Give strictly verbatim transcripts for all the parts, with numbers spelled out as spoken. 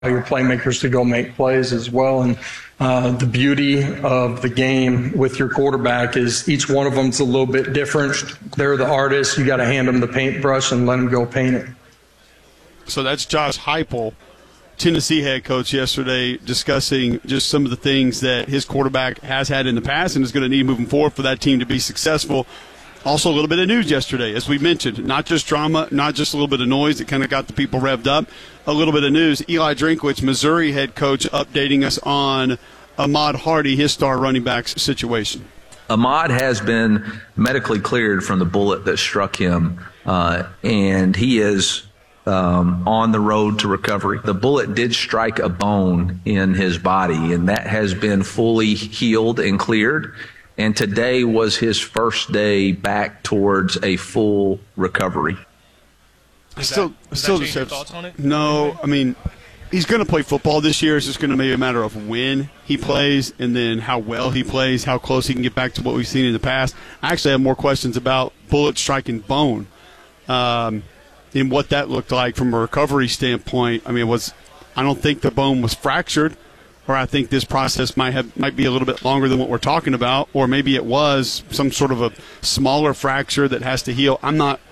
your playmakers to go make plays as well. And uh, the beauty of the game with your quarterback is each one of them's a little bit different. They're the artists. You got to hand them the paintbrush and let them go paint it. So that's Josh Heupel, Tennessee head coach, yesterday discussing just some of the things that his quarterback has had in the past and is going to need moving forward for that team to be successful. Also a little bit of news yesterday, as we mentioned. Not just drama, not just a little bit of noise that kind of got the people revved up. A little bit of news. Eli Drinkwitz, Missouri head coach, updating us on Ahmad Hardy, his star running back's situation. Ahmad has been medically cleared from the bullet that struck him, uh, and he is um, on the road to recovery. The bullet did strike a bone in his body, and that has been fully healed and cleared. And today was his first day back towards a full recovery. I still, that, still that just your have, thoughts on it? No, I mean, he's going to play football this year. It's just going to be a matter of when he plays and then how well he plays, how close he can get back to what we've seen in the past. I actually have more questions about bullet striking bone um, and what that looked like from a recovery standpoint. I mean, it was I don't think the bone was fractured. Or I think this process might have might be a little bit longer than what we're talking about, or maybe it was some sort of a smaller fracture that has to heal. I'm not.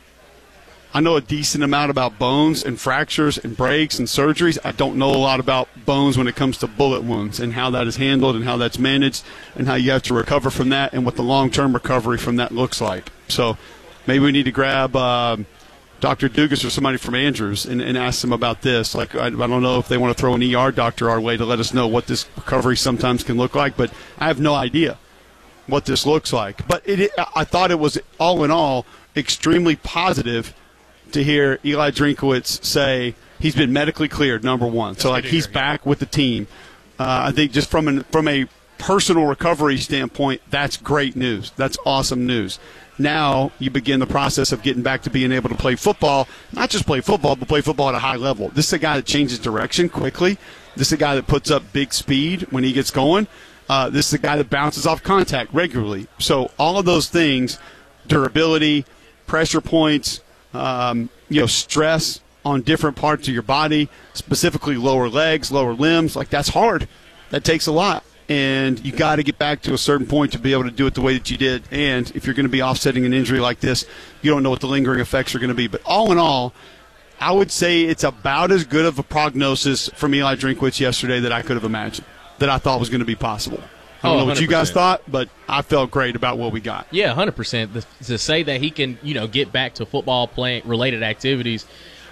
I know a decent amount about bones and fractures and breaks and surgeries. I don't know a lot about bones when it comes to bullet wounds and how that is handled and how that's managed and how you have to recover from that and what the long-term recovery from that looks like. So maybe we need to grab Uh, Doctor Dugas or somebody from Andrews and, and ask them about this. Like, I, I don't know if they want to throw an E R doctor our way to let us know what this recovery sometimes can look like, but I have no idea what this looks like. But it, it, I thought it was, all in all, extremely positive to hear Eli Drinkwitz say he's been medically cleared, number one. So, like, he's back with the team. Uh, I think just from, an, from a personal recovery standpoint, that's great news. That's awesome news. Now you begin the process of getting back to being able to play football, not just play football, but play football at a high level. This is a guy that changes direction quickly. This is a guy that puts up big speed when he gets going. Uh, this is a guy that bounces off contact regularly. So all of those things, durability, pressure points, um, you know, stress on different parts of your body, specifically lower legs, lower limbs, like that's hard. That takes a lot. And you got to get back to a certain point to be able to do it the way that you did. And if you're going to be offsetting an injury like this, you don't know what the lingering effects are going to be. But all in all, I would say it's about as good of a prognosis from Eli Drinkwitz yesterday that I could have imagined, that I thought was going to be possible. I don't oh, know what you guys thought, but I felt great about what we got. Yeah, one hundred percent. The, to say that he can, you know, get back to football playing related activities,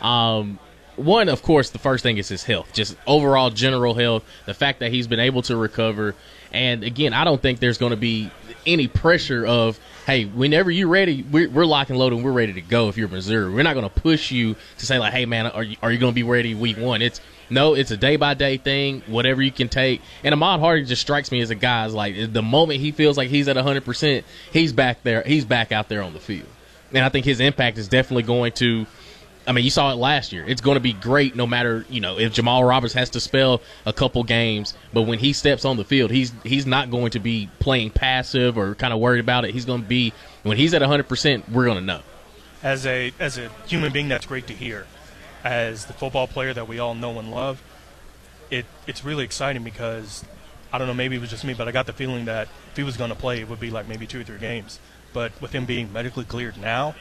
um, one, of course, the first thing is his health, just overall general health, the fact that he's been able to recover. And, again, I don't think there's going to be any pressure of, hey, whenever you're ready, we're, we're lock and loaded and we're ready to go if you're Missouri. We're not going to push you to say, like, hey, man, are you, are you going to be ready week one? It's no, it's a day-by-day thing, whatever you can take. And Ahmad Hardy just strikes me as a guy, is like the moment he feels like he's at one hundred percent, he's back there, he's back out there on the field. And I think his impact is definitely going to – I mean, you saw it last year. It's going to be great no matter, you know, if Jamal Roberts has to spell a couple games. But when he steps on the field, he's he's not going to be playing passive or kind of worried about it. He's going to be – when he's at one hundred percent, we're going to know. As a as a human being, that's great to hear. As the football player that we all know and love, it it's really exciting because, I don't know, maybe it was just me, but I got the feeling that if he was going to play, it would be like maybe two or three games. But with him being medically cleared now,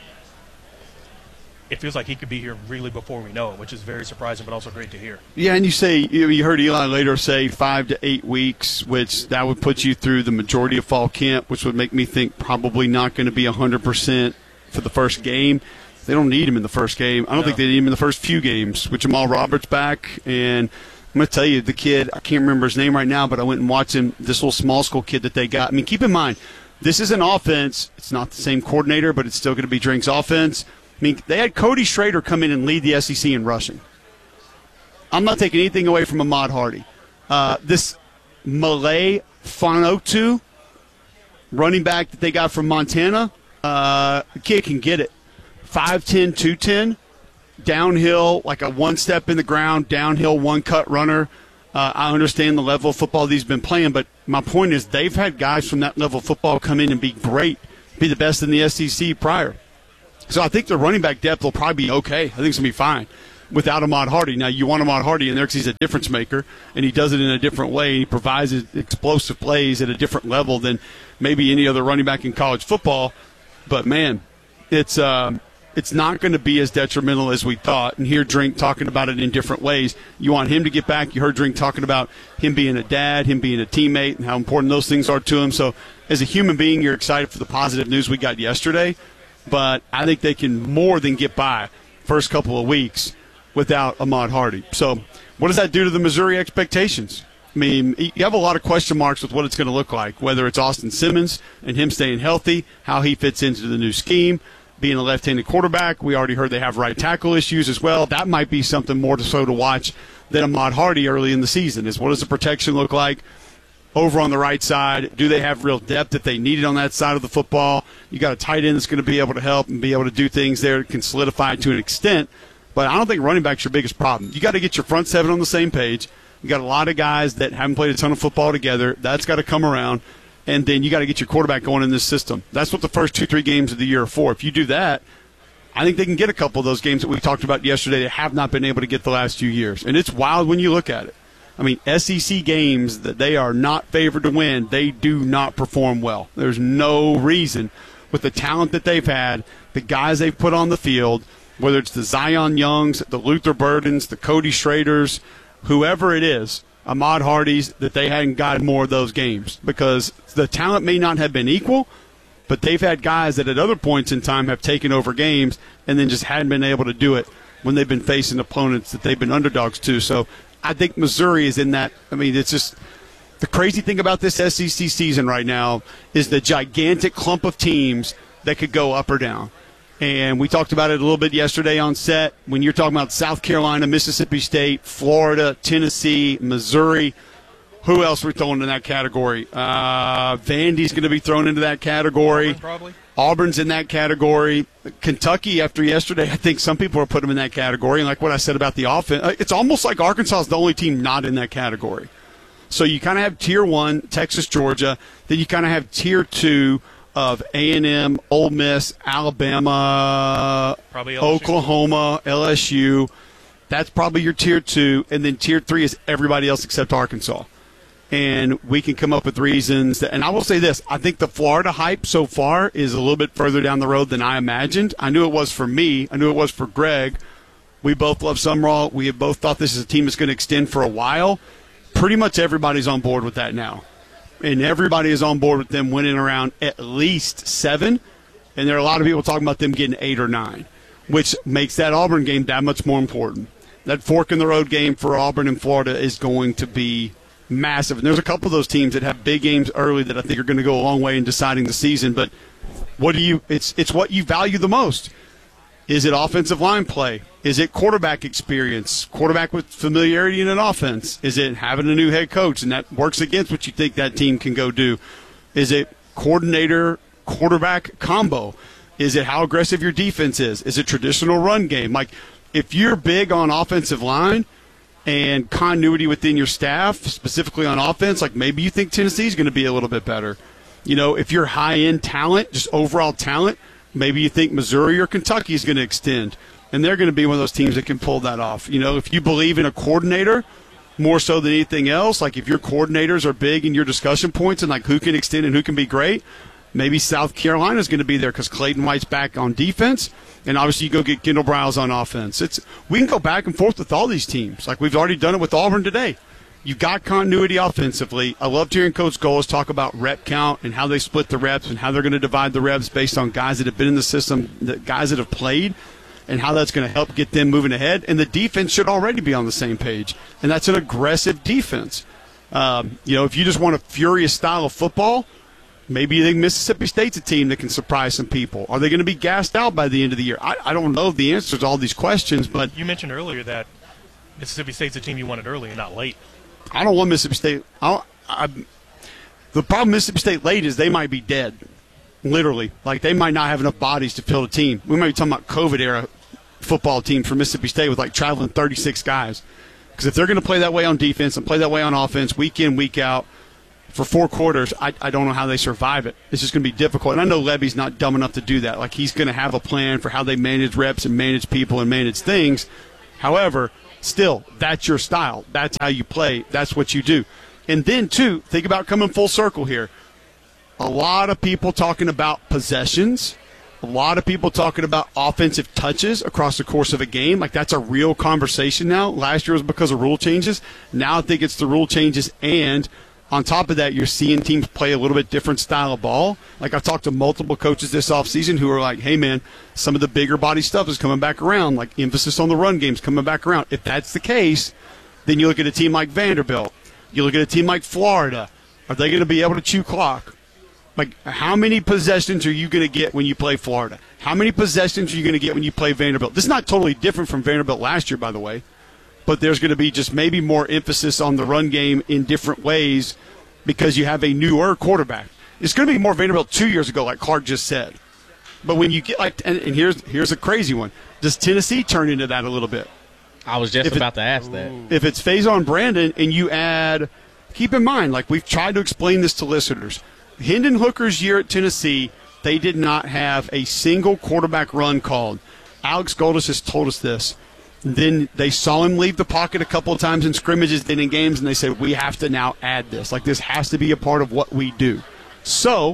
it feels like he could be here really before we know it, which is very surprising but also great to hear. Yeah, and you say you heard Eli later say five to eight weeks, which that would put you through the majority of fall camp, which would make me think probably not going to be one hundred percent for the first game. They don't need him in the first game. I don't no. think they need him in the first few games, with Jamal Roberts back. And I'm going to tell you, the kid, I can't remember his name right now, but I went and watched him, this little small school kid that they got. I mean, keep in mind, this is an offense. It's not the same coordinator, but it's still going to be Drink's offense. I mean, they had Cody Schrader come in and lead the S E C in rushing. I'm not taking anything away from Ahmad Hardy. Uh, this Malay Fonotu, running back that they got from Montana, uh, the kid can get it. five ten, two ten, downhill, like a one-step in the ground, downhill, one-cut runner. Uh, I understand the level of football that he's been playing, but my point is they've had guys from that level of football come in and be great, be the best in the S E C prior. So I think the running back depth will probably be okay. I think it's going to be fine. without Ahmad Hardy. Now, you want Ahmad Hardy in there because he's a difference maker, and he does it in a different way. He provides explosive plays at a different level than maybe any other running back in college football. But, man, it's um, it's not going to be as detrimental as we thought. And hear Drink talking about it in different ways. You want him to get back. You heard Drink talking about him being a dad, him being a teammate, and how important those things are to him. So, as a human being, you're excited for the positive news we got yesterday. But I think they can more than get by first couple of weeks without Ahmad Hardy. So what does that do to the Missouri expectations? I mean, you have a lot of question marks with what it's going to look like, whether it's Austin Simmons and him staying healthy, how he fits into the new scheme, being a left-handed quarterback. We already heard they have right tackle issues as well. That might be something more to so to watch than Ahmad Hardy early in the season, is what does the protection look like over on the right side? Do they have real depth that they needed on that side of the football? You got a tight end that's going to be able to help and be able to do things there that can solidify it to an extent. But I don't think running back's your biggest problem. You got to get your front seven on the same page. You got a lot of guys that haven't played a ton of football together. That's got to come around. And then you got to get your quarterback going in this system. That's what the first two, three games of the year are for. If you do that, I think they can get a couple of those games that we talked about yesterday that have not been able to get the last few years. And it's wild when you look at it. I mean, S E C games that they are not favored to win, they do not perform well. There's no reason with the talent that they've had, the guys they've put on the field, whether it's the Zion Youngs, the Luther Burdens, the Cody Schraders, whoever it is, Ahmad Hardy's, that they hadn't gotten more of those games because the talent may not have been equal, but they've had guys that at other points in time have taken over games and then just hadn't been able to do it when they've been facing opponents that they've been underdogs to. So I think Missouri is in that. I mean, it's just the crazy thing about this S E C season right now is the gigantic clump of teams that could go up or down. And we talked about it a little bit yesterday on set when you're talking about South Carolina, Mississippi State, Florida, Tennessee, Missouri. Who else are we throwing in that category? Uh, Vandy's going to be thrown into that category. Auburn, probably. Auburn's in that category. Kentucky, after yesterday, I think some people are putting them in that category. And like what I said about the offense, it's almost like Arkansas is the only team not in that category. So you kind of have tier one, Texas, Georgia. Then you kind of have tier two of A and M, Ole Miss, Alabama, probably L S U. Oklahoma, L S U. That's probably your tier two. And then tier three is everybody else except Arkansas. And we can come up with reasons. That, and I will say this. I think the Florida hype so far is a little bit further down the road than I imagined. I knew it was for me. I knew it was for Greg. We both love Sumrall. We have both thought this is a team that's going to extend for a while. Pretty much everybody's on board with that now. And everybody is on board with them winning around at least seven. And there are a lot of people talking about them getting eight or nine, which makes that Auburn game that much more important. That fork-in-the-road game for Auburn and Florida is going to be massive. And there's a couple of those teams that have big games early that I think are going to go a long way in deciding the season. But what do you? It's it's what you value the most. Is it offensive line play? Is it quarterback experience? Quarterback with familiarity in an offense? Is it having a new head coach and that works against what you think that team can go do? Is it coordinator quarterback combo? Is it how aggressive your defense is? Is it traditional run game? Like if you're big on offensive line and continuity within your staff, specifically on offense, like maybe you think Tennessee's going to be a little bit better. You know, if you're high-end talent, just overall talent, maybe you think Missouri or Kentucky is going to extend, and they're going to be one of those teams that can pull that off. You know, if you believe in a coordinator more so than anything else, like if your coordinators are big in your discussion points and like who can extend and who can be great, maybe South Carolina is going to be there because Clayton White's back on defense, and obviously you go get Kendall Briles on offense. It's we can go back and forth with all these teams. Like we've already done it with Auburn today. You've got continuity offensively. I loved hearing Coach Goles talk about rep count and how they split the reps and how they're going to divide the reps based on guys that have been in the system, the guys that have played, and how that's going to help get them moving ahead. And the defense should already be on the same page, and that's an aggressive defense. Um, you know, if you just want a furious style of football, maybe you think Mississippi State's a team that can surprise some people. Are they going to be gassed out by the end of the year? I, I don't know the answers to all these questions, but you mentioned earlier that Mississippi State's a team you wanted early and not late. I don't want Mississippi State. I, I, the problem with Mississippi State late is they might be dead, literally. Like they might not have enough bodies to fill a team. We might be talking about COVID-era football teams for Mississippi State with like traveling thirty-six guys. Because if they're going to play that way on defense and play that way on offense week in, week out for four quarters, I, I don't know how they survive it. It's just going to be difficult. And I know Levy's not dumb enough to do that. Like he's going to have a plan for how they manage reps and manage people and manage things. However, still, that's your style. That's how you play. That's what you do. And then, too, think about coming full circle here. A lot of people talking about possessions. A lot of people talking about offensive touches across the course of a game. Like, that's a real conversation now. Last year was because of rule changes. Now I think it's the rule changes, and on top of that, you're seeing teams play a little bit different style of ball. Like, I've talked to multiple coaches this offseason who are like, hey, man, some of the bigger body stuff is coming back around. Like, emphasis on the run game's coming back around. If that's the case, then you look at a team like Vanderbilt. You look at a team like Florida. Are they going to be able to chew clock? Like, how many possessions are you going to get when you play Florida? How many possessions are you going to get when you play Vanderbilt? This is not totally different from Vanderbilt last year, by the way. But there's going to be just maybe more emphasis on the run game in different ways because you have a newer quarterback. It's going to be more Vanderbilt two years ago, like Clark just said. But when you get like, and, and here's here's a crazy one. Does Tennessee turn into that a little bit? I was just If about it- to ask that. If it's Faison Brandon and you add, keep in mind, like we've tried to explain this to listeners, Hendon Hooker's year at Tennessee, they did not have a single quarterback run called. Alex Goldis has told us this. Then they saw him leave the pocket a couple of times in scrimmages, then in games, and they said, we have to now add this. Like, this has to be a part of what we do. So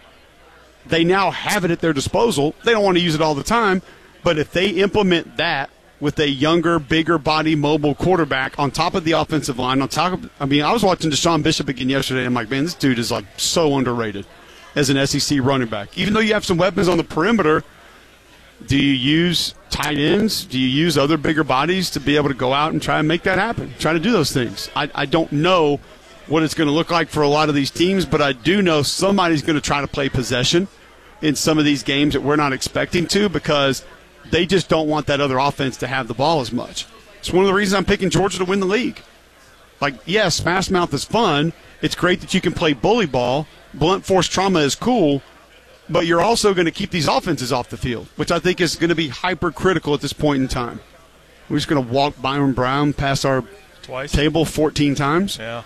they now have it at their disposal. They don't want to use it all the time, but if they implement that with a younger, bigger body, mobile quarterback on top of the offensive line, on top of, I mean, I was watching Deshaun Bishop again yesterday, and I'm like, man, this dude is like so underrated as an S E C running back. Even though you have some weapons on the perimeter, do you use tight ends? Do you use other bigger bodies to be able to go out and try and make that happen? Try to do those things. I, I don't know what it's going to look like for a lot of these teams, but I do know somebody's going to try to play possession in some of these games that we're not expecting to because they just don't want that other offense to have the ball as much. It's one of the reasons I'm picking Georgia to win the league. Like, yes, Smash Mouth is fun. It's great that you can play bully ball. Blunt force trauma is cool. But you're also going to keep these offenses off the field, which I think is going to be hypercritical at this point in time. We're just going to walk Byron Brown past our Twice. table fourteen times. Yeah.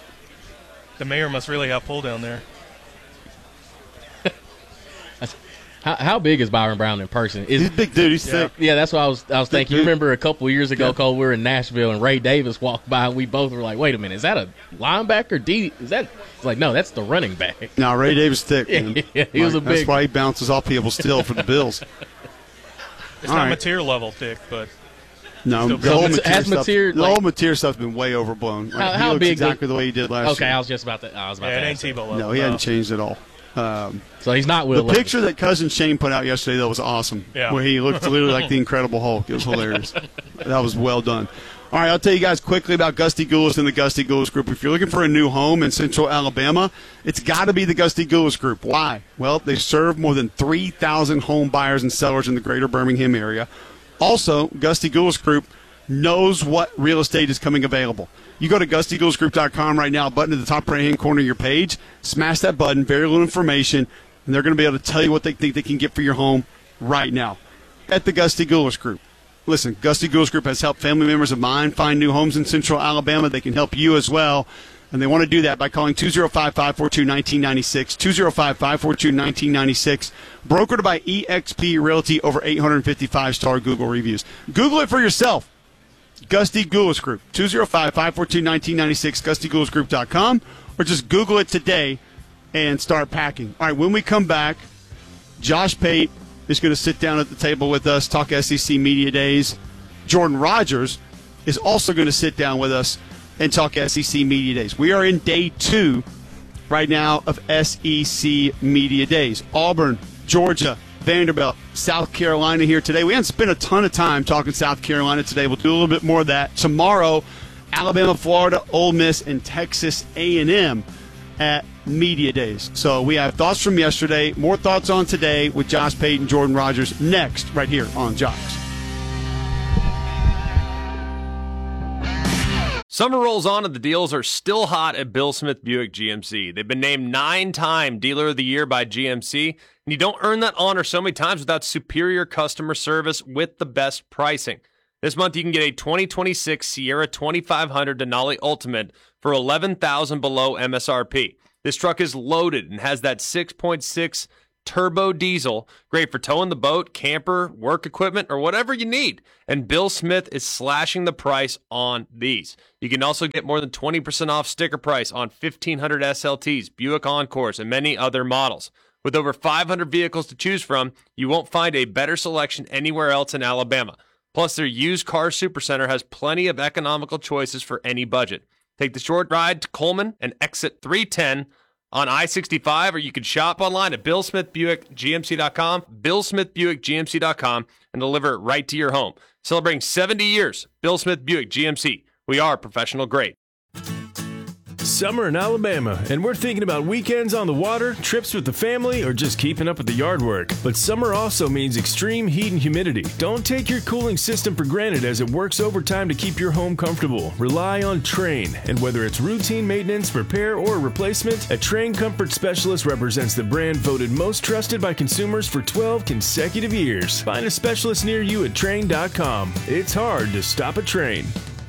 The mayor must really have pull down there. How, how big is Byron Brown in person? Is, He's a big dude. He's Yeah. thick. yeah, that's what I was. I was Big thinking. You dude. remember a couple years ago, Yeah. Cole, we were in Nashville, and Ray Davis walked by, and we both were like, "Wait a minute, is that a linebacker? D? Is that?" It's like, no, that's the running back. Now, Ray Davis thick. Man. Yeah, he was a That's big- why he bounces off people still for the Bills. It's All not right. material level thick, but No, So the whole has Mateer stuff, Mateer, the like- whole Mateer stuff's been way overblown. Like, How- he how looks big exactly did- the way he did last Okay, year. I was just about to. I was about yeah, to it ask ain't that. Tebow level. No, he hadn't changed at all. Um, So he's not Will the Levis. picture that Cousin Shane put out yesterday, though, was awesome. Yeah. Where he looked literally like the Incredible Hulk. It was hilarious. That was well done. All right, I'll tell you guys quickly about Gusty Goulas and the Gusty Goulas Group. If you're looking for a new home in Central Alabama, it's got to be the Gusty Goulas Group. Why? Well, they serve more than three thousand home buyers and sellers in the greater Birmingham area. Also, Gusty Goulas Group knows what real estate is coming available. You go to gusty goulas group dot com right now, button at the top right-hand corner of your page, smash that button, very little information, and they're going to be able to tell you what they think they can get for your home right now at the Gusty Goulas Group. Listen, Gusty Goulas Group has helped family members of mine find new homes in Central Alabama. They can help you as well, and they want to do that by calling two oh five, five four two, one nine nine six, two oh five, five four two, one nine nine six, brokered by E X P Realty, over eight hundred fifty-five star Google reviews. Google it for yourself. Gusty Goulas Group, two oh five, five four two, one nine nine six, gusty goulas group dot com, or just Google it today and start packing. All right, when we come back, Josh Pate is going to sit down at the table with us, talk S E C Media Days. Jordan Rogers is also going to sit down with us and talk S E C Media Days. We are in day two right now of S E C Media Days. Auburn, Georgia, Vanderbilt, South Carolina here today. We haven't spent a ton of time talking South Carolina today. We'll do a little bit more of that tomorrow. Alabama, Florida, Ole Miss, and Texas A and M at Media Days. So we have thoughts from yesterday, more thoughts on today with Josh Pate and Jordan Rogers next right here on Jocks. Summer rolls on and the deals are still hot at Bill Smith Buick G M C. They've been named nine-time Dealer of the Year by G M C, and you don't earn that honor so many times without superior customer service with the best pricing. This month you can get a twenty twenty-six Sierra twenty-five hundred Denali Ultimate for eleven thousand dollars below M S R P. This truck is loaded and has that six point six turbo diesel, great for towing the boat, camper, work equipment, or whatever you need. And Bill Smith is slashing the price on these. You can also get more than twenty percent off sticker price on fifteen hundred S L Ts, Buick Encores, and many other models. With over five hundred vehicles to choose from, you won't find a better selection anywhere else in Alabama. Plus, their used car supercenter has plenty of economical choices for any budget. Take the short ride to Coleman and exit three ten on I sixty-five, or you can shop online at bill smith buick g m c dot com, bill smith buick g m c dot com, and deliver it right to your home. Celebrating seventy years, Bill Smith Buick G M C. We are professional grade. Summer in Alabama, and we're thinking about weekends on the water, trips with the family, or just keeping up with the yard work. But summer also means extreme heat and humidity. Don't take your cooling system for granted as it works overtime to keep your home comfortable. Rely on Trane, and whether it's routine maintenance, repair, or replacement, a Trane Comfort Specialist represents the brand voted most trusted by consumers for twelve consecutive years. Find a specialist near you at Trane dot com. It's hard to stop a Trane.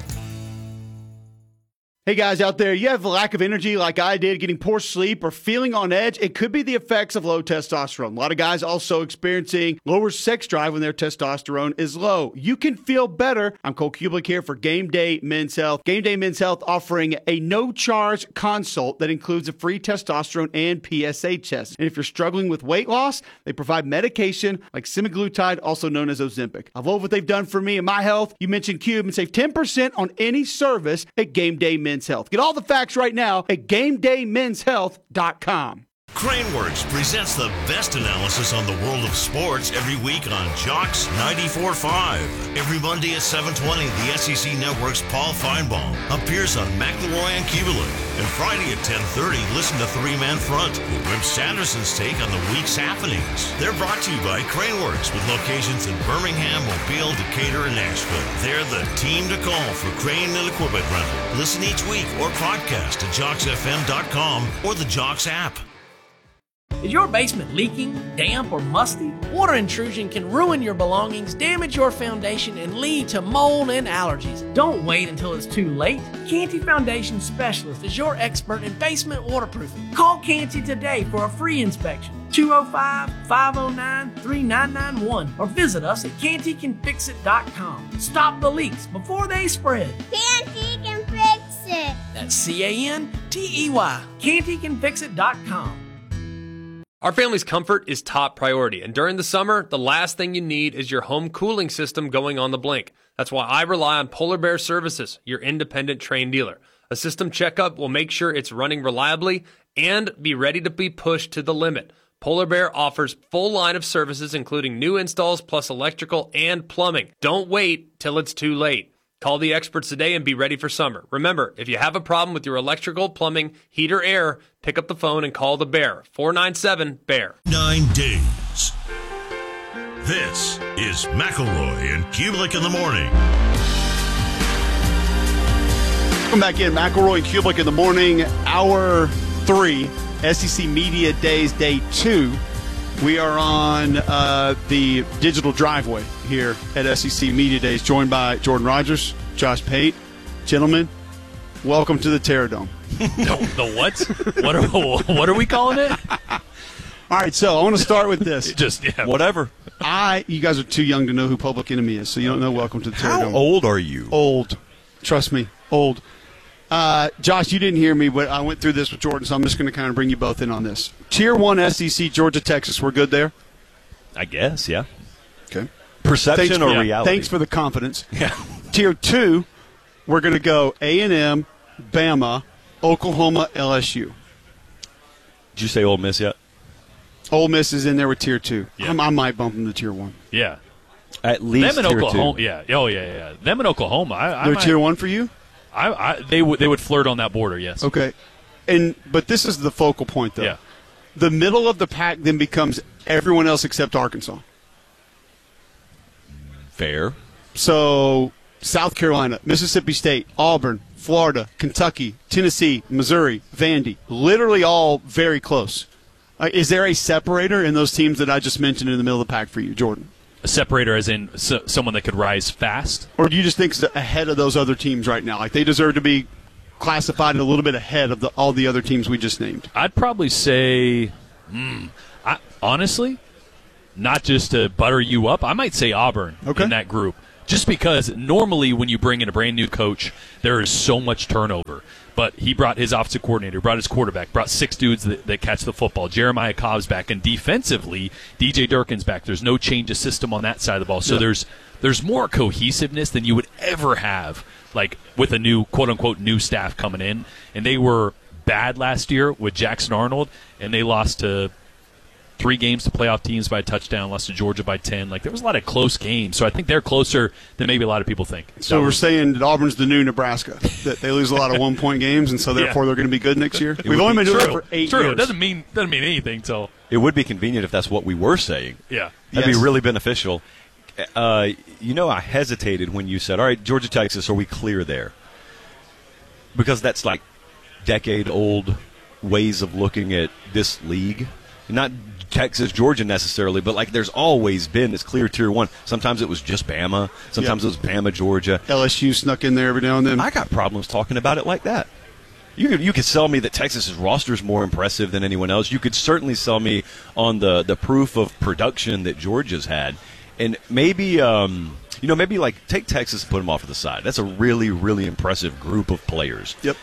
Hey guys out there, you have a lack of energy like I did, getting poor sleep or feeling on edge? It could be the effects of low testosterone. A lot of guys also experiencing lower sex drive when their testosterone is low. You can feel better. I'm Cole Kublik here for Game Day Men's Health. Game Day Men's Health offering a no-charge consult that includes a free testosterone and P S A test. And if you're struggling with weight loss, they provide medication like semaglutide, also known as Ozempic. I love what they've done for me and my health. You mentioned Cube and save ten percent on any service at Game Day Men's Health. Get all the facts right now at game day men's health dot com. Craneworks presents the best analysis on the world of sports every week on Jocks ninety-four point five. Every Monday at seven twenty, the S E C Network's Paul Feinbaum appears on McElroy and Kubelik. And Friday at ten thirty, listen to Three Man Front with Rip Sanderson's take on the week's happenings. They're brought to you by Craneworks with locations in Birmingham, Mobile, Decatur, and Nashville. They're the team to call for crane and equipment rental. Listen each week or podcast at jocks f m dot com or the Jocks app. Is your basement leaking, damp, or musty? Water intrusion can ruin your belongings, damage your foundation, and lead to mold and allergies. Don't wait until it's too late. Canty Foundation Specialist is your expert in basement waterproofing. Call Canty today for a free inspection. two oh five, five oh nine, three nine nine one or visit us at canty can fix it dot com. Stop the leaks before they spread. Canty can fix it. That's C A N T E Y. canty can fix it dot com. Our family's comfort is top priority, and during the summer, the last thing you need is your home cooling system going on the blink. That's why I rely on Polar Bear Services, your independent Trane dealer. A system checkup will make sure it's running reliably and be ready to be pushed to the limit. Polar Bear offers full line of services, including new installs plus electrical and plumbing. Don't wait till it's too late. Call the experts today and be ready for summer. Remember, if you have a problem with your electrical, plumbing, heat, or air, pick up the phone and call the Bear. four nine seven, B E A R. Nine days. This is McElroy and Kubelik in the morning. Welcome back in. McElroy and Kubelik in the morning. Hour three, S E C Media Days, day two. We are on uh, the digital driveway here at S E C Media Days, joined by Jordan Rogers, Josh Pate. Gentlemen, welcome to the Terradome. the, the what? What are, what are we calling it? All right, so I want to start with this. Just yeah, whatever. I, you guys are too young to know who Public Enemy is, so you don't know Welcome to the Terradome. How old are you? Old. Trust me, old. Uh, Josh, you didn't hear me, but I went through this with Jordan, so I'm just going to kind of bring you both in on this. Tier one S E C, Georgia, Texas, we're good there? I guess, yeah. Okay. Perception thanks, or yeah. reality? Thanks for the confidence. Yeah. Tier two, we're going to go A and M, Bama, Oklahoma, L S U. Did you say Ole Miss yet? Ole Miss is in there with tier two. Yeah. I, I might bump them to tier one. Yeah. At least them in tier Oklahoma. two. Yeah. Oh yeah, yeah. Them in Oklahoma. I, I They're might, tier one for you? I, I they would they would flirt on that border. Yes. Okay. And but this is the focal point, though. Yeah. The middle of the pack then becomes everyone else except Arkansas. Fair. So South Carolina, Mississippi State, Auburn, Florida, Kentucky, Tennessee, Missouri, Vandy, literally all very close. Uh, is there a separator in those teams that I just mentioned in the middle of the pack for you, Jordan? A separator, as in so, someone that could rise fast, or do you just think it's ahead of those other teams right now? Like they deserve to be classified a little bit ahead of the, all the other teams we just named. I'd probably say, mm, I honestly, not just to butter you up, I might say Auburn okay. in that group. Just because normally when you bring in a brand new coach, there is so much turnover. But he brought his offensive coordinator, brought his quarterback, brought six dudes that, that catch the football. Jeremiah Cobb's back, and defensively, D J Durkin's back. There's no change of system on that side of the ball. So yeah. there's there's more cohesiveness than you would ever have, like with a new quote-unquote new staff coming in. And they were bad last year with Jackson Arnold, and they lost to three games to playoff teams by a touchdown, lost to Georgia by ten. Like, there was a lot of close games. So I think they're closer than maybe a lot of people think. So we're saying that Auburn's the new Nebraska, that they lose a lot of one-point games, and so therefore yeah. they're going to be good next year? It We've only been doing true. it for eight true. years. It doesn't mean, doesn't mean anything until it would be convenient if that's what we were saying. Yeah. That'd yes. be really beneficial. Uh, you know, I hesitated when you said, all right, Georgia, Texas, are we clear there? Because that's like decade-old ways of looking at this league. Not Texas, Georgia necessarily, but like there's always been this clear tier one. Sometimes it was just Bama. Sometimes yep. it was Bama, Georgia. L S U snuck in there every now and then. I got problems talking about it like that. You could, you could sell me that Texas's roster is more impressive than anyone else. You could certainly sell me on the, the proof of production that Georgia's had. And maybe, um, you know, maybe like take Texas and put them off to the side. That's a really, really impressive group of players. Yep.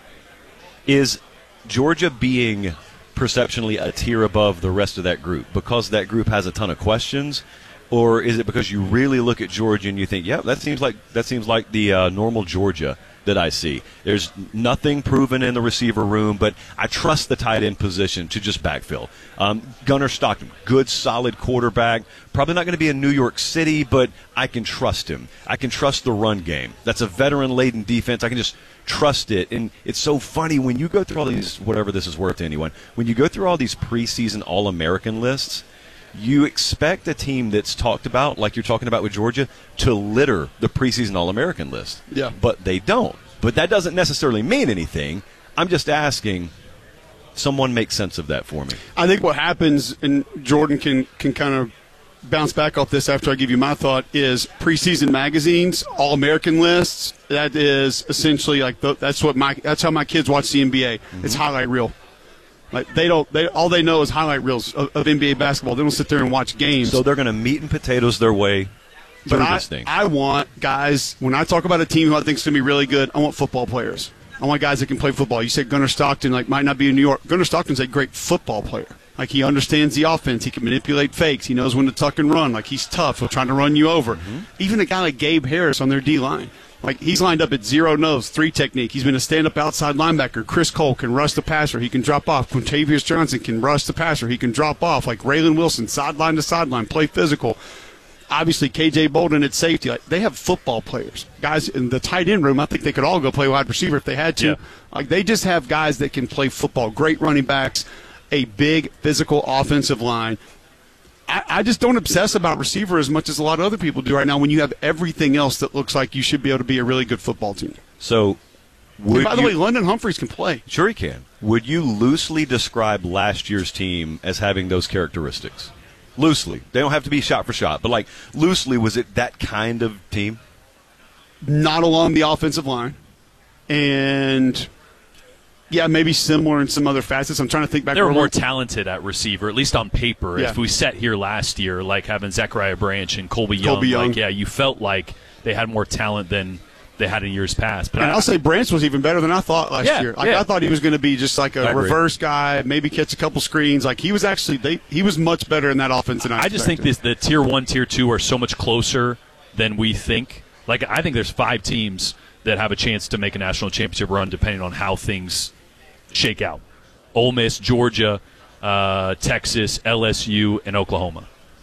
Is Georgia being perceptionally a tier above the rest of that group because that group has a ton of questions, or is it because you really look at Georgia and you think, yeah, that seems like that seems like the uh, normal Georgia that I see? There's nothing proven in the receiver room, but I trust the tight end position to just backfill. Um, Gunnar Stockton, good, solid quarterback. Probably not going to be in New York City, but I can trust him. I can trust the run game. That's a veteran-laden defense. I can just trust it. And it's so funny when you go through all these, whatever this is worth to anyone, when you go through all these preseason All-American lists, you expect a team that's talked about, like you're talking about with Georgia, to litter the preseason All-American list. Yeah. But they don't. But that doesn't necessarily mean anything. I'm just asking someone make sense of that for me. I think what happens, and Jordan can, can kind of bounce back off this after I give you my thought, is preseason magazines, All-American lists. That is essentially like the, that's what my that's how my kids watch the N B A. Mm-hmm. It's highlight reel. Like they don't, they all they know is highlight reels of, of N B A basketball. They don't sit there and watch games. So they're going to meat and potatoes their way through but I, this thing. I want guys, when I talk about a team who I think is going to be really good, I want football players. I want guys that can play football. You said Gunnar Stockton, like might not be in New York. Gunnar Stockton's a great football player. Like he understands the offense. He can manipulate fakes. He knows when to tuck and run. Like he's tough. He'll try to run you over. Mm-hmm. Even a guy like Gabe Harris on their D-line. Like, he's lined up at zero nose, three technique. He's been a stand-up outside linebacker. Chris Cole can rush the passer. He can drop off. Quintavious Johnson can rush the passer. He can drop off. Like, Raylan Wilson, sideline to sideline, play physical. Obviously, K J Bolden at safety. Like, they have football players. Guys in the tight end room, I think they could all go play wide receiver if they had to. Yeah. Like, they just have guys that can play football. Great running backs, a big physical offensive line. I just don't obsess about receiver as much as a lot of other people do right now when you have everything else that looks like you should be able to be a really good football team. So, would and by the you, way, London Humphreys can play. Sure he can. Would you loosely describe last year's team as having those characteristics? Loosely. They don't have to be shot for shot, but like loosely, was it that kind of team? Not along the offensive line. And yeah, maybe similar in some other facets. I'm trying to think back. They were more talented at receiver, at least on paper. Yeah. If we sat here last year, like having Zechariah Branch and Colby Young, Colby Young. like yeah, you felt like they had more talent than they had in years past. But and I, I'll say Branch was even better than I thought last yeah, year. Like yeah. I thought he was going to be just like a reverse guy, maybe catch a couple screens. Like he was actually, they, he was much better in that offense than I. I just think this, the tier one, tier two are so much closer than we think. Like I think there's five teams that have a chance to make a national championship run, depending on how things shake out. Ole Miss, Georgia, uh, Texas, L S U, and Oklahoma.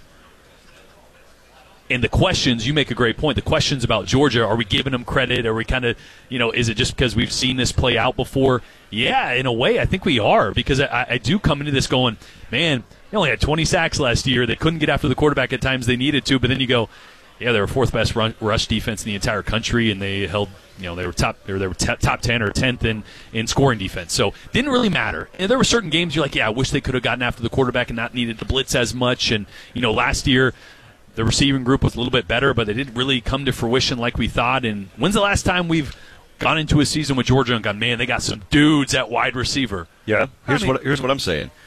And the questions, you make a great point. The questions about Georgia, are we giving them credit? Are we kind of, you know, is it just because we've seen this play out before? Yeah, in a way, I think we are. Because I, I do come into this going, man, they only had twenty sacks last year. They couldn't get after the quarterback at times they needed to. But then you go, yeah, they were fourth best run, rush defense in the entire country, and they held, you know, they were top, they were, they were t- top ten or tenth in, in scoring defense. So didn't really matter. And there were certain games you're like, yeah, I wish they could have gotten after the quarterback and not needed to blitz as much. And you know, last year the receiving group was a little bit better, but they didn't really come to fruition like we thought. And when's the last time we've gone into a season with Georgia and gone, man, they got some dudes at wide receiver? Yeah. Here's I mean, what here's what I'm saying.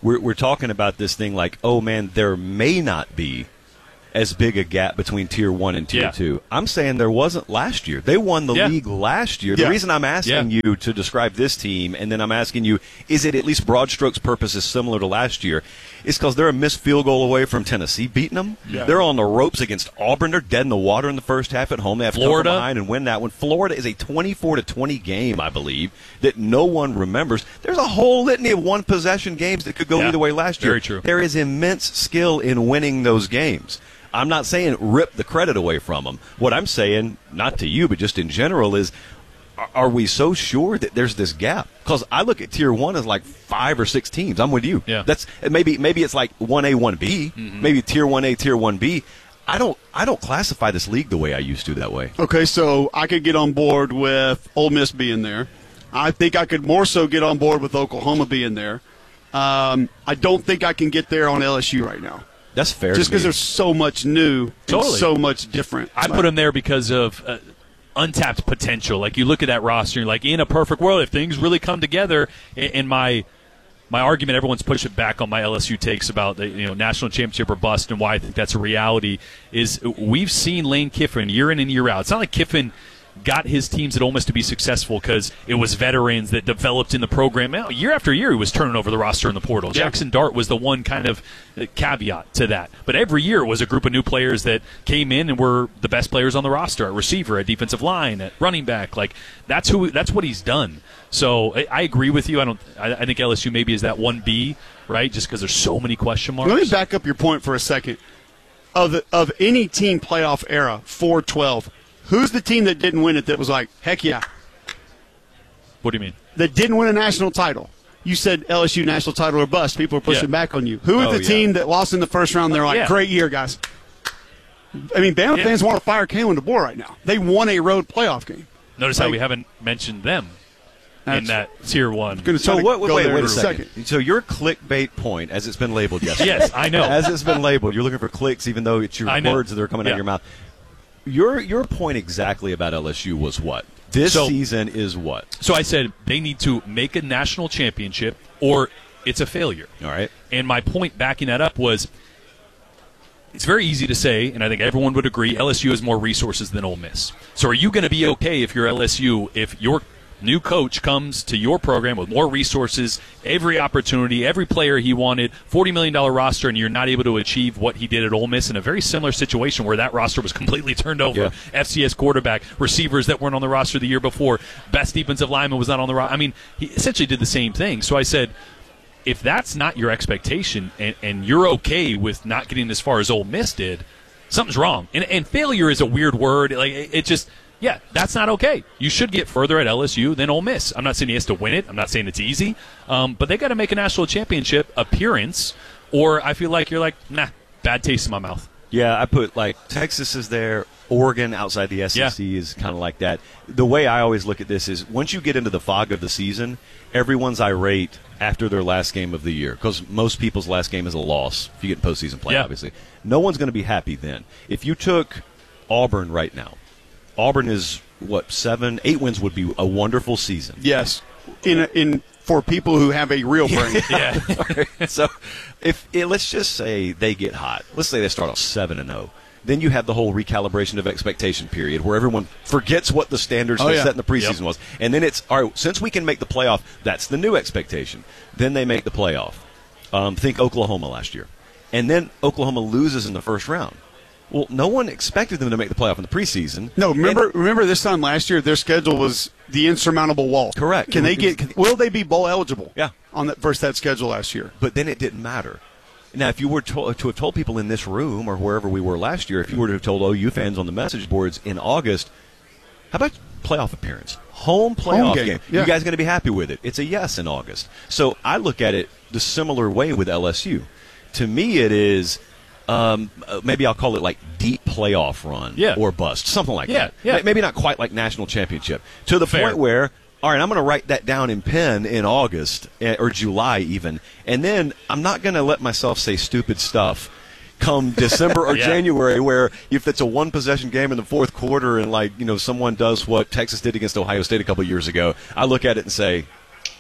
we're, we're talking about this thing like, oh, man, there may not be as big a gap between Tier one and Tier Yeah. two. I'm saying there wasn't last year. They won the Yeah. league last year. Yeah. The reason I'm asking Yeah. you to describe this team, and then I'm asking you, is it at least broad strokes purposes similar to last year, is because they're a missed field goal away from Tennessee beating them. Yeah. They're on the ropes against Auburn. They're dead in the water in the first half at home. They have to come Florida. from behind and win that one. Florida is a twenty-four to twenty game, I believe, that no one remembers. There's a whole litany of one-possession games that could go Yeah. either way last year. Very true. There is immense skill in winning those games. I'm not saying rip the credit away from them. What I'm saying, not to you, but just in general, is are- are we so sure that there's this gap? Because I look at Tier one as like five or six teams. I'm with you. Yeah. That's maybe maybe it's like one A, one B, Mm-hmm. maybe Tier one A, Tier one B. I don't I don't classify this league the way I used to that way. Okay, so I could get on board with Ole Miss being there. I think I could more so get on board with Oklahoma being there. Um, I don't think I can get there on L S U right now. That's fair. Just to me. because there's so much new Totally. and so much different. I put him there because of uh, untapped potential. Like you look at that roster, and like in a perfect world, if things really come together, and and my my argument, everyone's pushing back on my L S U takes about the you know national championship or bust, and why I think that's a reality is we've seen Lane Kiffin year in and year out. It's not like Kiffin got his teams at Ole Miss to be successful because it was veterans that developed in the program. Now, year after year, he was turning over the roster in the portal. Yeah. Jackson Dart was the one kind of uh, caveat to that. But every year it was a group of new players that came in and were the best players on the roster at receiver, at defensive line, at running back. Like that's who. That's what he's done. So I, I agree with you. I don't. I, I think L S U maybe is that one B, right? Just because there's so many question marks. Let me back up your point for a second. Of the, of any team playoff era, four twelve, who's the team that didn't win it that was like, heck yeah, What do you mean? that didn't win a national title? You said L S U national title or bust. People are pushing Yeah. back on you. Who is Oh, the yeah. team that lost in the first round? They're like, Yeah. great year, guys. I mean, Bama Yeah. fans want to fire Kalen DeBoer right now. They won a road playoff game. Notice how Like- we haven't mentioned them in That's- that tier one. Gonna try So to what, go wait, there wait in a second. So your clickbait point, as it's been labeled yesterday. Yes, I know. As it's been labeled, you're looking for clicks, even though it's your I know. words that are coming out Yeah. of your mouth. Your your point exactly about L S U was what? This So- season is what? So I said they need to make a national championship or it's a failure. All right. And my point backing that up was it's very easy to say, and I think everyone would agree, L S U has more resources than Ole Miss. So are you going to be okay if you're L S U, if your new coach comes to your program with more resources, every opportunity, every player he wanted, forty million dollars roster, and you're not able to achieve what he did at Ole Miss in a very similar situation where that roster was completely turned over. Yeah. F C S quarterback, receivers that weren't on the roster the year before, best defensive lineman was not on the roster. I mean, he essentially did the same thing. So I said, if that's not your expectation and, and you're okay with not getting as far as Ole Miss did, something's wrong. And, and failure is a weird word. Like it, it just, yeah, that's not okay. You should get further at L S U than Ole Miss. I'm not saying he has to win it. I'm not saying it's easy. Um, but they got to make a national championship appearance, or I feel like you're like, nah, bad taste in my mouth. Yeah, I put like Texas is there, Oregon outside the S E C is kind of like that. The way I always look at this is once you get into the fog of the season, everyone's irate after their last game of the year because most people's last game is a loss if you get postseason play, Yeah. obviously. No one's going to be happy then. If you took Auburn right now, Auburn is, what, seven, eight wins would be a wonderful season. Yes, in a, in for people who have a real brain. Yeah. So if it, let's just say they get hot. Let's say they start off seven and oh. Then you have the whole recalibration of expectation period where everyone forgets what the standards Oh, they yeah. set in the preseason Yep. was. And then it's, all right, since we can make the playoff, that's the new expectation. Then they make the playoff. Um, think Oklahoma last year. And then Oklahoma loses in the first round. Well, no one expected them to make the playoff in the preseason. No, remember And- remember this time last year, their schedule was the insurmountable wall. Correct. Can they It was- get? Will they be bowl eligible? Yeah. On that versus that schedule last year. But then it didn't matter. Now, if you were to, to have told people in this room or wherever we were last year, if you were to have told O U fans on the message boards in August, how about playoff appearance? Home playoff Home game, game. yeah. You guys going to be happy with it? It's a yes in August. So I look at it the similar way with L S U. To me, it is um, uh, maybe I'll call it like deep playoff run Yeah. or bust, something like Yeah, that. yeah. Ma- Maybe not quite like national championship. To the Fair. point where, all right, I'm going to write that down in pen in August eh, or July even, and then I'm not going to let myself say stupid stuff come December or Yeah. January where if it's a one-possession game in the fourth quarter and, like, you know, someone does what Texas did against Ohio State a couple of years ago, I look at it and say,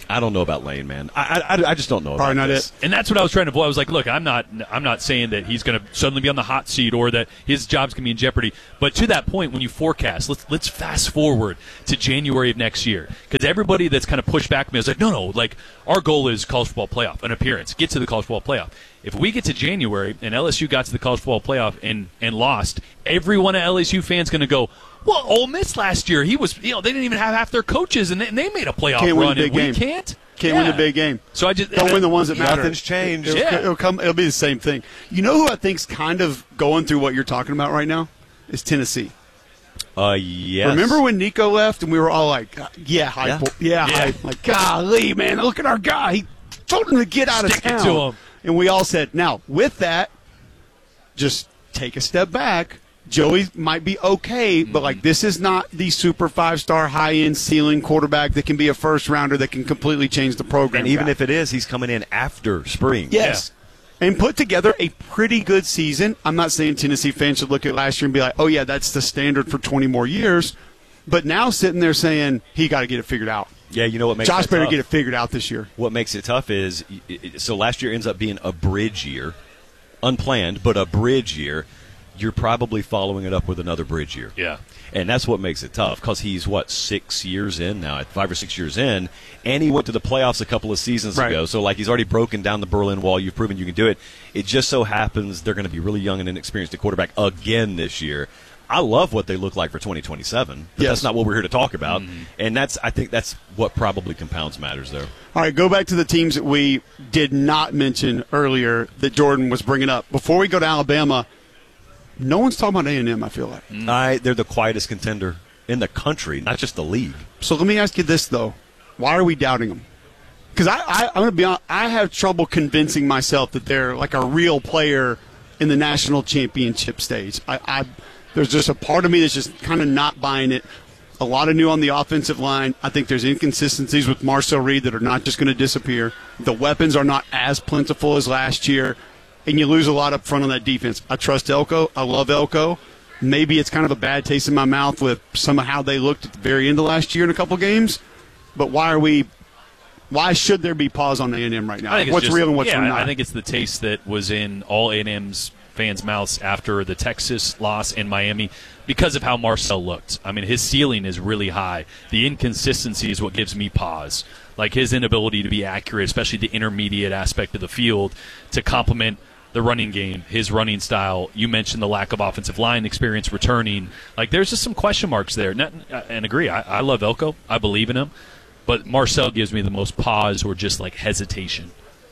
I don't know about Lane, man. I I, I just don't know about Probably not this. it. And that's what I was trying to avoid. I was like, look, I'm not I'm not saying that he's going to suddenly be on the hot seat or that his job's going to be in jeopardy. But to that point, when you forecast, let's let's fast forward to January of next year. Because everybody that's kind of pushed back at me was like, no, no, like our goal is college football playoff, an appearance, get to the college football playoff. If we get to January and L S U got to the college football playoff and, and lost, every one of L S U fans going to go, well, Ole Miss last year, he was, you know, they didn't even have half their coaches, and they, and they made a playoff Can't win run, the big and we game. can't. Can't Yeah. win the big game. So I just Don't win the ones that matter. Nothing's changed. It'll, Yeah. it'll come. It'll be the same thing. You know who I think's kind of going through what you're talking about right now? Is Tennessee. Uh, yes. Remember when Nico left and we were all like, yeah, hype. Yeah. Yeah, Yeah. hype. Like, golly, man, look at our guy. He told him to get out Stick of it town. to him. And we all said, now, with that, just take a step back. Joey might be okay, but like this is not the super five-star high-end ceiling quarterback that can be a first-rounder that can completely change the program. And even guy. if it is, he's coming in after spring. Yes. And put together a pretty good season. I'm not saying Tennessee fans should look at last year and be like, oh, yeah, that's the standard for twenty more years. But now sitting there saying, he got to get it figured out. Yeah, you know what makes Josh that better tough? get it figured out this year. What makes it tough is, so last year ends up being a bridge year. Unplanned, but a bridge year. You're probably following it up with another bridge year. Yeah. And that's what makes it tough because he's, what, six years in now, five or six years in, and he went to the playoffs a couple of seasons Right. ago. So, like, he's already broken down the Berlin Wall. You've proven you can do it. It just so happens they're going to be really young and inexperienced at quarterback again this year. I love what they look like for twenty twenty-seven, but Yes. that's not what we're here to talk about. Mm-hmm. And that's, I think that's what probably compounds matters there. All right, go back to the teams that we did not mention earlier that Jordan was bringing up. Before we go to Alabama, no one's talking about A and M, I feel like. I, they're the quietest contender in the country, not just the league. So let me ask you this, though. Why are we doubting them? Because I, I, I'm going to be honest, I have trouble convincing myself that they're like a real player in the national championship stage. I, I There's just a part of me that's just kind of not buying it. A lot of new on the offensive line. I think there's inconsistencies with Marcel Reed that are not just going to disappear. The weapons are not as plentiful as last year. And you lose a lot up front on that defense. I trust Elko. I love Elko. Maybe it's kind of a bad taste in my mouth with some of how they looked at the very end of last year in a couple games. But why are we? Why should there be pause on A and M right now? I think it's What's just- real and what's yeah, not? I think it's the taste that was in all A and M's fans' mouths after the Texas loss in Miami because of how Marcel looked. I mean, his ceiling is really high. The inconsistency is what gives me pause. Like his inability to be accurate, especially the intermediate aspect of the field, to complement the running game, his running style. You mentioned the lack of offensive line experience returning. Like, there's just some question marks there. Not, and agree, I, I love Elko. I believe in him. But Marcel gives me the most pause or just, like, hesitation.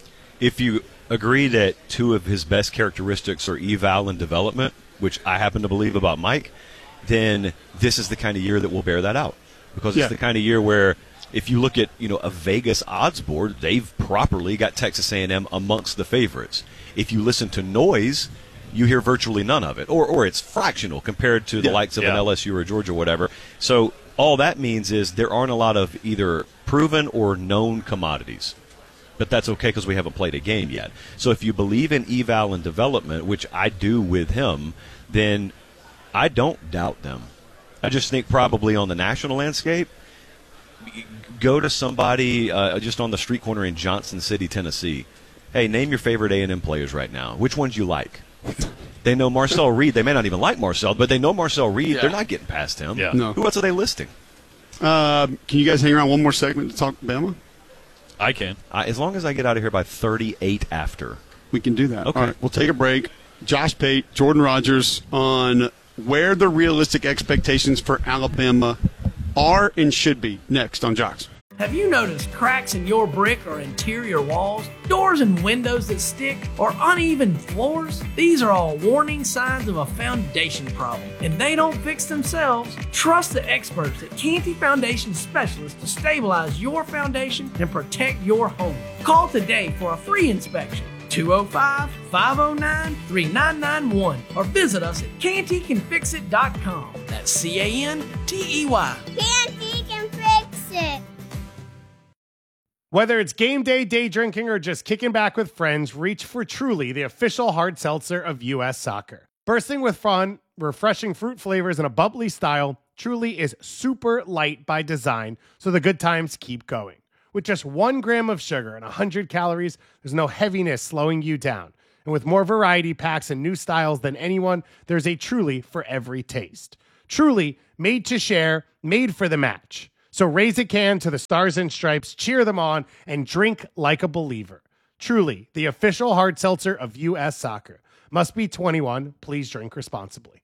If you agree that two of his best characteristics are eval and development, which I happen to believe about Mike, then this is the kind of year that will bear that out. Because it's Yeah. the kind of year where if you look at, you know, a Vegas odds board, they've properly got Texas A and M amongst the favorites. If you listen to noise, you hear virtually none of it, or or it's fractional compared to the Yeah. likes of Yeah. an L S U or Georgia or whatever. So all that means is there aren't a lot of either proven or known commodities. But that's okay because we haven't played a game yet. So if you believe in eval and development, which I do with him, then I don't doubt them. I just think probably on the national landscape, go to somebody uh, just on the street corner in Johnson City, Tennessee. Hey, name your favorite A and M players right now. Which ones you like? They know Marcel Reed. They may not even like Marcel, but they know Marcel Reed. Yeah. They're not getting past him. Yeah. No. Who else are they listing? Uh, can you guys hang around one more segment to talk Bama? I can. Uh, as long as I get out of here by thirty-eight after. We can do that. Okay. All right, we'll take a break. Josh Pate, Jordan Rogers on where the realistic expectations for Alabama are and should be next on Jocks. Have you noticed cracks in your brick or interior walls, doors and windows that stick, or uneven floors? These are all warning signs of a foundation problem, and they don't fix themselves. Trust the experts at Canty Foundation Specialists to stabilize your foundation and protect your home. Call today for a free inspection. two oh five, five oh nine, three nine nine one or visit us at canty can fix it dot com. That's C A N T E Y. Canty can fix it. Whether it's game day, day drinking, or just kicking back with friends, reach for Truly, the official hard seltzer of U S Soccer. Bursting with fun, refreshing fruit flavors, and a bubbly style, Truly is super light by design, so the good times keep going. With just one gram of sugar and one hundred calories, there's no heaviness slowing you down. And with more variety packs and new styles than anyone, there's a Truly for every taste. Truly, made to share, made for the match. So raise a can to the Stars and Stripes, cheer them on, and drink like a believer. Truly, the official hard seltzer of U S Soccer. Must be twenty-one. Please drink responsibly.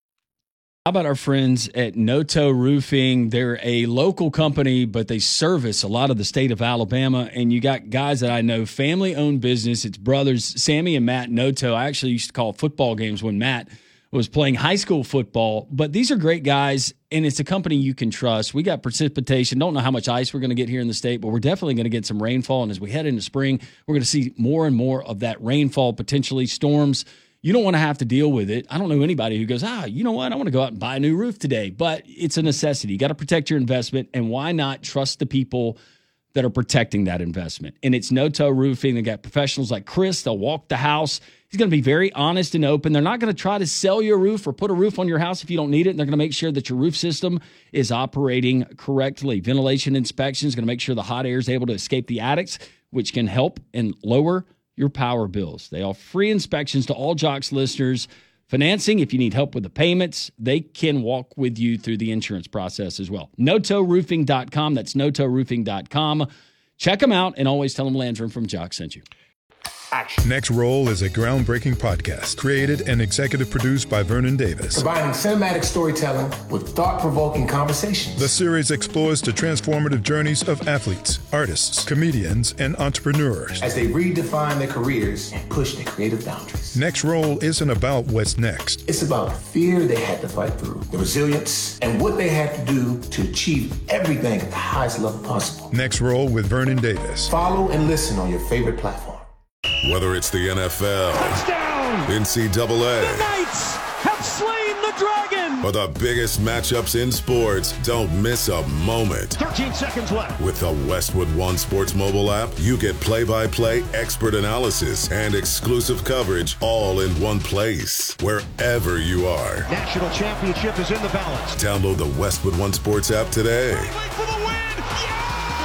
How about our friends at Noto Roofing? They're a local company, but they service a lot of the state of Alabama. And you got guys that I know, family-owned business. It's brothers, Sammy and Matt Noto. I actually used to call football games when Matt was playing high school football. But these are great guys, and it's a company you can trust. We got precipitation. Don't know how much ice we're going to get here in the state, but we're definitely going to get some rainfall. And as we head into spring, we're going to see more and more of that rainfall, potentially storms. You don't want to have to deal with it. I don't know anybody who goes, ah, you know what? I want to go out and buy a new roof today. But it's a necessity. You got to protect your investment. And why not trust the people that are protecting that investment? And it's Noto Roofing. They got professionals like Chris. They'll walk the house. He's going to be very honest and open. They're not going to try to sell you a roof or put a roof on your house if you don't need it. And they're going to make sure that your roof system is operating correctly. Ventilation inspection is going to make sure the hot air is able to escape the attics, which can help and lower your power bills. They offer free inspections to all Jocks listeners. Financing, if you need help with the payments, they can walk with you through the insurance process as well. Noto Roofing dot com. That's Noto Roofing dot com. Check them out and always tell them Landrum from Jocks sent you. Action. Next Roll is a groundbreaking podcast created and executive produced by Vernon Davis. Combining cinematic storytelling with thought-provoking conversations. The series explores the transformative journeys of athletes, artists, comedians, and entrepreneurs as they redefine their careers and push their creative boundaries. Next Roll isn't about what's next. It's about the fear they had to fight through, the resilience, and what they had to do to achieve everything at the highest level possible. Next Roll with Vernon Davis. Follow and listen on your favorite platform. Whether it's the N F L, touchdown, N C double A, the Knights have slain the dragon, or the biggest matchups in sports, don't miss a moment. thirteen seconds left. With the Westwood One Sports mobile app, you get play-by-play, expert analysis, and exclusive coverage all in one place, wherever you are. National championship is in the balance. Download the Westwood One Sports app today. For the win.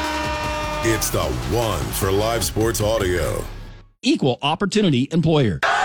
Yeah! It's the one for live sports audio. Equal opportunity employer.